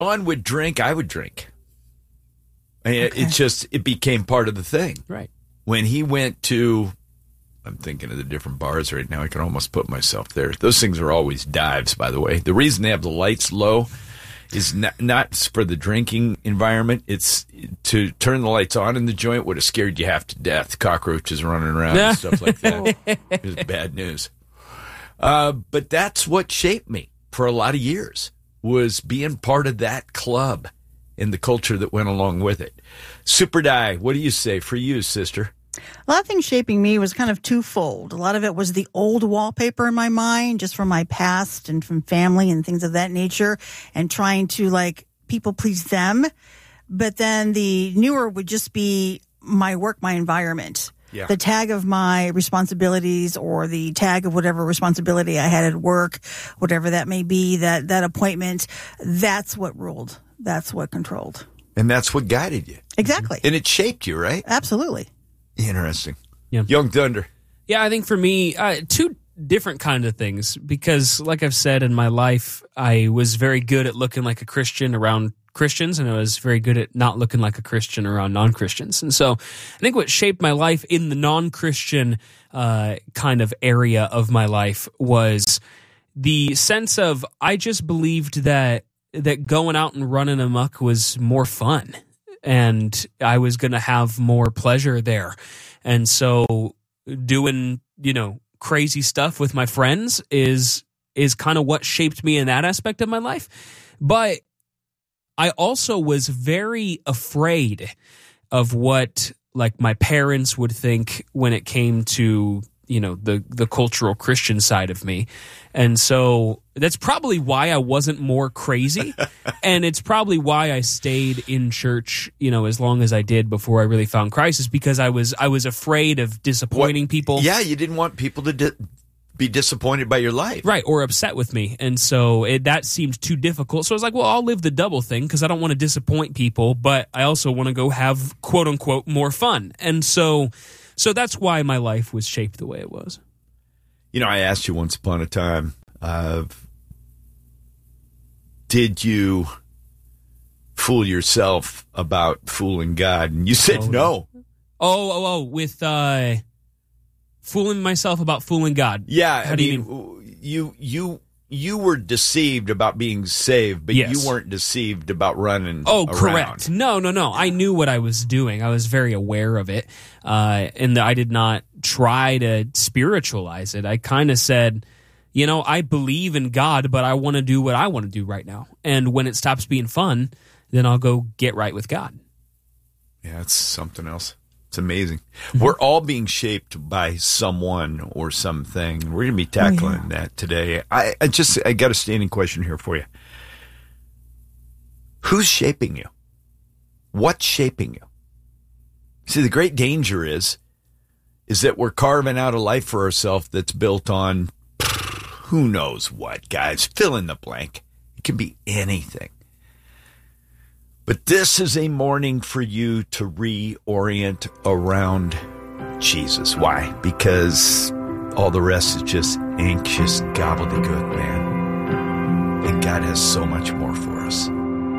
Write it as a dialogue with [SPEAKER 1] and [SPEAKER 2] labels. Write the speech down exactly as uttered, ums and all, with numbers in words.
[SPEAKER 1] John would drink, I would drink. Okay. It just, it became part of the thing.
[SPEAKER 2] Right.
[SPEAKER 1] When he went to, I'm thinking of the different bars right now, I can almost put myself there. Those things are always dives, by the way. The reason they have the lights low is not, not for the drinking environment. It's to turn the lights on in the joint would have scared you half to death. Cockroaches running around and stuff like that. It was bad news. Uh, but that's what shaped me for a lot of years, was being part of that club and the culture that went along with it. Super Die, what do you say for you, sister?
[SPEAKER 3] A lot of things shaping me was kind of twofold. A lot of it was the old wallpaper in my mind, just from my past and from family and things of that nature, and trying to, like, people please them. But then the newer would just be my work, my environment. Yeah. The tag of my responsibilities, or the tag of whatever responsibility I had at work, whatever that may be, that, that appointment, that's what ruled. That's what controlled.
[SPEAKER 1] And that's what guided you.
[SPEAKER 3] Exactly.
[SPEAKER 1] And it shaped you, right?
[SPEAKER 3] Absolutely.
[SPEAKER 1] Interesting.
[SPEAKER 2] Yeah.
[SPEAKER 1] Young Thunder.
[SPEAKER 2] Yeah, I think for me, uh, two different kind of things, because like I've said in my life, I was very good at looking like a Christian around Christians, and I was very good at not looking like a Christian around non-Christians. And so I think what shaped my life in the non-Christian uh, kind of area of my life was the sense of, I just believed that that going out and running amok was more fun, and I was going to have more pleasure there. And so doing, you know, crazy stuff with my friends is is kind of what shaped me in that aspect of my life. But I also was very afraid of what, like, my parents would think when it came to, you know, the, the cultural Christian side of me. And so that's probably why I wasn't more crazy. And it's probably why I stayed in church, you know, as long as I did before I really found Christ, is because I was, I was afraid of disappointing
[SPEAKER 1] what?
[SPEAKER 2] people.
[SPEAKER 1] Yeah. You didn't want people to di- be disappointed by your life.
[SPEAKER 2] Right. Or upset with me. And so it, that seemed too difficult. So I was like, well, I'll live the double thing, because I don't want to disappoint people, but I also want to go have, quote unquote, more fun. And so, so that's why my life was shaped the way it was.
[SPEAKER 1] You know, I asked you once upon a time, uh, did you fool yourself about fooling God? And you said
[SPEAKER 2] oh,
[SPEAKER 1] no.
[SPEAKER 2] Oh, oh, oh, with uh, fooling myself about fooling God.
[SPEAKER 1] Yeah,
[SPEAKER 2] How
[SPEAKER 1] I
[SPEAKER 2] do
[SPEAKER 1] mean,
[SPEAKER 2] you mean?
[SPEAKER 1] you you you were deceived about being saved, but
[SPEAKER 2] Yes.
[SPEAKER 1] you weren't deceived about running
[SPEAKER 2] Oh,
[SPEAKER 1] around.
[SPEAKER 2] correct. No, no, no. I knew what I was doing. I was very aware of it, uh, and I did not try to spiritualize it. I kind of said, you know, I believe in God, but I want to do what I want to do right now. And when it stops being fun, then I'll go get right with God.
[SPEAKER 1] Yeah, it's something else. It's amazing. Mm-hmm. We're all being shaped by someone or something. We're going to be tackling oh, yeah. that today. I, I just, I got a standing question here for you. Who's shaping you? What's shaping you? See, the great danger is, is that we're carving out a life for ourselves that's built on who knows what, guys. Fill in the blank. It can be anything. But this is a morning for you to reorient around Jesus. Why? Because all the rest is just anxious gobbledygook, man. And God has so much more for us.